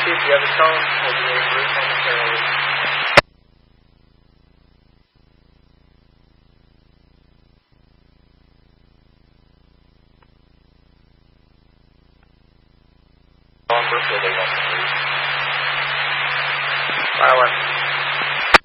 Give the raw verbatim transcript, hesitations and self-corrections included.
two, do you have a tone? We'll be en route momentarily. On Brookfield, eight one three. Mile one.